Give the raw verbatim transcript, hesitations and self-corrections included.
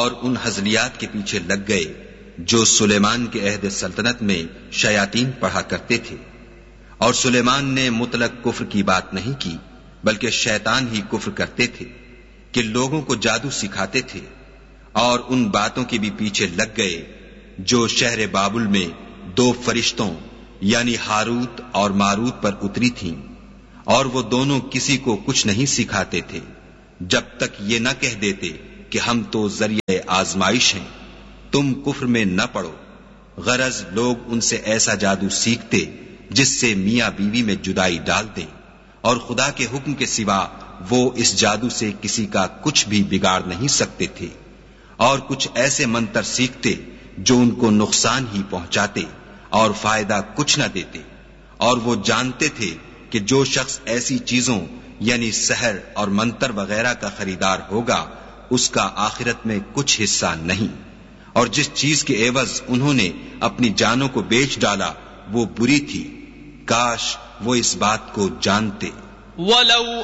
اور ان ہزلیات کے پیچھے لگ گئے جو سلیمان کے عہد سلطنت میں شیاطین پڑھا کرتے تھے. اور سلیمان نے مطلق کفر کی بات نہیں کی بلکہ شیطان ہی کفر کرتے تھے کہ لوگوں کو جادو سکھاتے تھے. اور ان باتوں کے بھی پیچھے لگ گئے جو شہر بابل میں دو فرشتوں یعنی ہاروت اور ماروت پر اتری تھیں، اور وہ دونوں کسی کو کچھ نہیں سکھاتے تھے جب تک یہ نہ کہہ دیتے کہ ہم تو ذریعہ آزمائش ہیں، تم کفر میں نہ پڑو. غرض لوگ ان سے ایسا جادو سیکھتے جس سے میاں بیوی میں جدائی ڈال دیں، اور خدا کے حکم کے سوا وہ اس جادو سے کسی کا کچھ بھی بگاڑ نہیں سکتے تھے. اور کچھ ایسے منتر سیکھتے جو ان کو نقصان ہی پہنچاتے اور فائدہ کچھ نہ دیتے. اور وہ جانتے تھے کہ جو شخص ایسی چیزوں یعنی سحر اور منتر وغیرہ کا خریدار ہوگا اس کا آخرت میں کچھ حصہ نہیں، اور جس چیز کے عوض انہوں نے اپنی جانوں کو بیچ ڈالا وہ بری تھی. کاش وہ اس بات کو جانتے. وَلَوْ